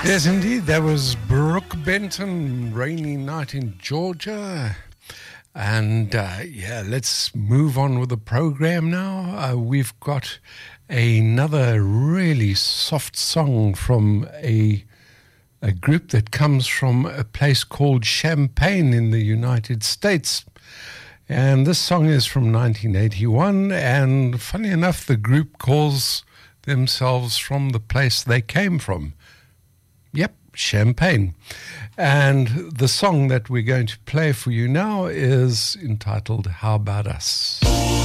Yes, indeed. That was Brooke Benton, Rainy Night in Georgia. And let's move on with the program now. We've got another really soft song from a group that comes from a place called Champaign in the United States. And this song is from 1981. And funny enough, the group calls themselves from the place they came from. Yep, Champaign. And the song that we're going to play for you now is entitled How About Us?